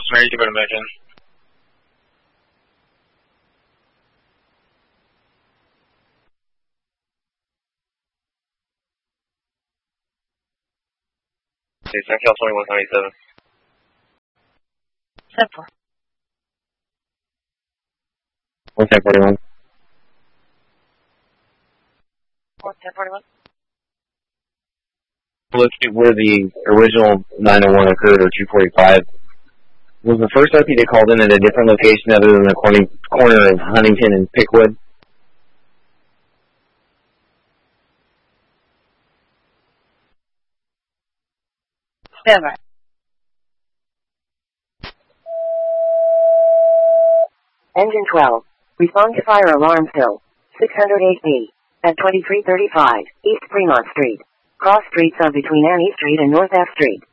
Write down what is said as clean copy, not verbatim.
Mary, you can put him back in. Okay, SoundCal 2197. 7-4. 1741. 1041. Locate where the original 901 occurred, or 245. Was the first RPD called in at a different location other than the corner of Huntington and Pickwood? Never. Engine 12. Respond to fire alarm Hill. 608B. At 2335 East Fremont Street. Cross streets of between Annie Street and North F Street.